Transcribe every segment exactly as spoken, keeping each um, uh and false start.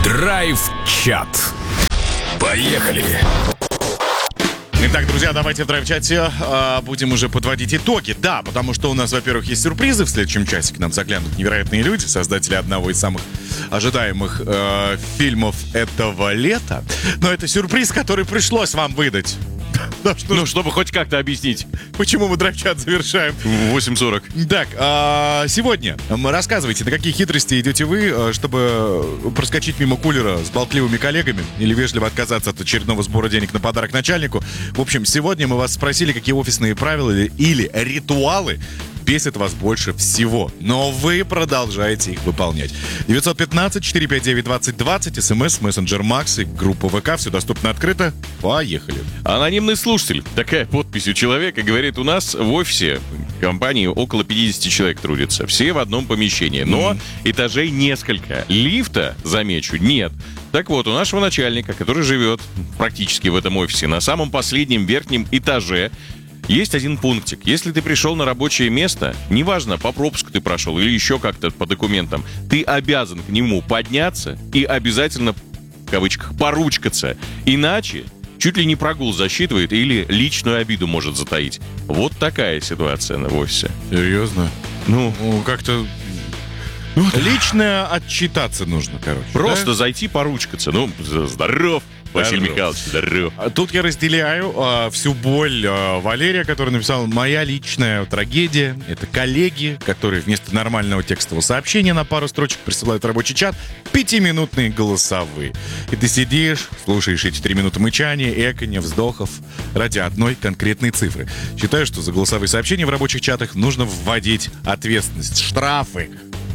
Драйв-чат. Поехали! Итак, друзья, давайте в драйв-чате э, будем уже подводить итоги. Да, потому что у нас, во-первых, есть сюрпризы. В следующем часе к нам заглянут невероятные люди, создатели одного из самых ожидаемых э, фильмов этого лета. Но это сюрприз, который пришлось вам выдать. Ну, чтобы хоть как-то объяснить, почему мы драйв-чат завершаем. В восемь сорок. Так, а, сегодня рассказывайте, на какие хитрости идете вы, чтобы проскочить мимо кулера с болтливыми коллегами или вежливо отказаться от очередного сбора денег на подарок начальнику. В общем, сегодня мы вас спросили, какие офисные правила или, или ритуалы бесит вас больше всего. Но вы продолжаете их выполнять. девятьсот пятнадцать четыреста пятьдесят девять двадцать двадцать, смс, мессенджер Макс и группа ВК. Все доступно открыто. Поехали. Анонимный слушатель. Такая подпись у человека говорит: у нас в офисе компании около пятьдесят человек трудится. Все в одном помещении. Но mm-hmm. этажей несколько. Лифта, замечу, нет. Так вот, у нашего начальника, который живет практически в этом офисе, на самом последнем верхнем этаже, есть один пунктик. Если ты пришел на рабочее место, неважно, по пропуску ты прошел или еще как-то по документам, ты обязан к нему подняться и обязательно, в кавычках, поручкаться. Иначе чуть ли не прогул засчитывает или личную обиду может затаить. Вот такая ситуация в офисе. Серьезно? Ну, ну как-то... Ну, лично отчитаться нужно, короче. Просто да? зайти поручкаться. Ну, здоров, Василий здоров. Михайлович, здоров. Тут я разделяю э, всю боль э, Валерия, который написал: моя личная трагедия. Это коллеги, которые вместо нормального текстового сообщения на пару строчек присылают в рабочий чат пятиминутные голосовые. И ты сидишь, слушаешь эти три минуты мычания, эканья, вздохов ради одной конкретной цифры. Считаю, что за голосовые сообщения в рабочих чатах нужно вводить ответственность, штрафы.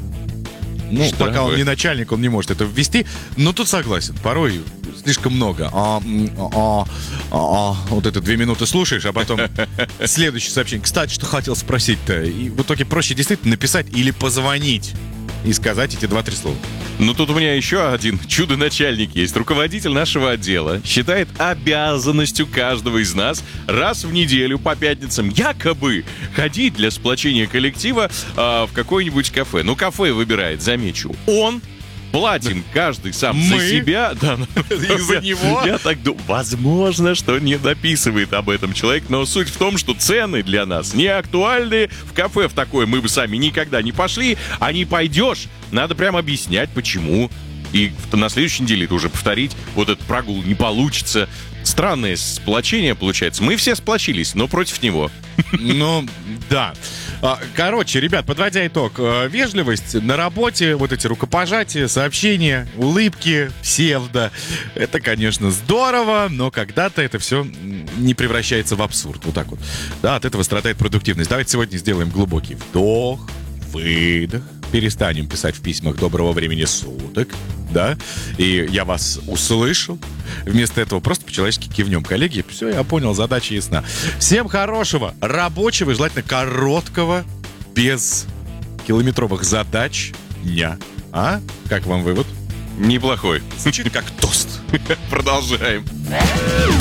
Ну, что пока вы? Он не начальник, он не может это ввести. Но тут согласен, порой слишком много. А, а, а, а, вот это две минуты слушаешь, а потом следующее сообщение. Кстати, что хотел спросить-то? И в итоге проще действительно написать или позвонить и сказать эти два-три слова. Ну, тут у меня еще один чудо-начальник есть. Руководитель нашего отдела считает обязанностью каждого из нас раз в неделю по пятницам якобы ходить для сплочения коллектива а, в какое-нибудь кафе. Ну, кафе выбирает, замечу, он. Платим каждый сам Мы? за себя. Да, из-за него? Я так думаю. Возможно, что не дописывает об этом человек, но суть в том, что цены для нас не актуальны. В кафе в такое мы бы сами никогда не пошли. А не пойдешь, надо прям объяснять, почему. И на следующей неделе это уже повторить. Вот этот прогул не получится. Странное сплочение получается. Мы все сплочились, но против него. Ну, да. Короче, ребят, подводя итог, вежливость на работе, вот эти рукопожатия, сообщения, улыбки, псевдо, это, конечно, здорово, но когда-то это все не превращается в абсурд. Вот так вот. Да, от этого страдает продуктивность. Давайте сегодня сделаем глубокий вдох, выдох, перестанем писать в письмах «доброго времени суток», да, и я вас услышал. Вместо этого просто по-человечески кивнем. Коллеги, все, я понял, задача ясна. Всем хорошего, рабочего и желательно короткого, без километровых задач дня. А? Как вам вывод? Неплохой. Звучит как тост. Продолжаем.